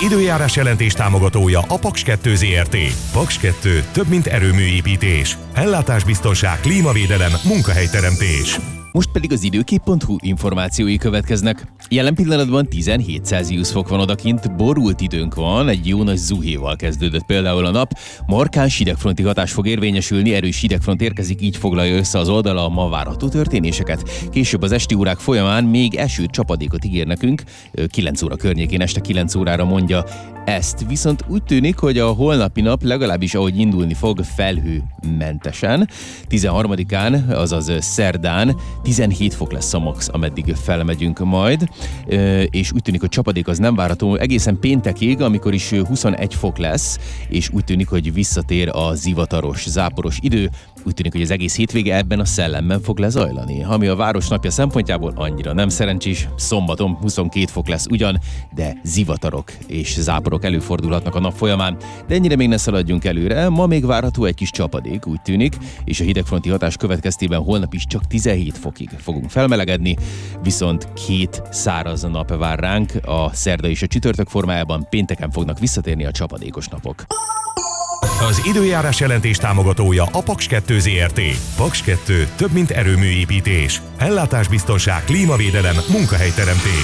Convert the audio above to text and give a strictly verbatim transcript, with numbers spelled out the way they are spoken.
Az időjárás jelentés támogatója a Paks kettő Zrt. Paks kettő több, mint erőműépítés. Ellátásbiztonság, klímavédelem, munkahelyteremtés. Most pedig az időkép pont hu információi következnek. Jelen pillanatban tizenhét Celsius fok van odakint, borult időnk van, egy jó nagy zuhéval kezdődött például a nap. Markáns hidegfronti hatás fog érvényesülni, erős hidegfront érkezik, így foglalja össze az oldala a ma várható történéseket. Később az esti órák folyamán még esőt, csapadékot ígér nekünk, kilenc óra környékén, este kilenc órára mondja ezt. Viszont úgy tűnik, hogy a holnapi nap legalábbis ahogy indulni fog, felhőmentesen. tizenharmadikán, azaz szerdán tizenhét fok lesz a max, ameddig felmegyünk majd, és úgy tűnik, hogy csapadék az nem várható egészen péntekig, amikor is huszonegy fok lesz, és úgy tűnik, hogy visszatér a zivataros, záporos idő. Úgy tűnik, hogy az egész hétvége ebben a szellemben fog lezajlani, ami a város napja szempontjából annyira nem szerencsés. Szombaton huszonkét fok lesz ugyan, de zivatarok és záporok előfordulhatnak a nap folyamán, de ennyire még ne szaladjunk előre. Ma még várható egy kis csapadék, úgy tűnik, és a hidegfronti hatás következtében holnap is csak tizenhét fokig fogunk felmelegedni, viszont két száraz nap vár ránk a szerda és a csütörtök formájában, pénteken fognak visszatérni a csapadékos napok. Az időjárás jelentés támogatója a Paks kettő Zrt. Paks kettő több, mint erőműépítés. Ellátásbiztonság, klímavédelem, munkahelyteremtés.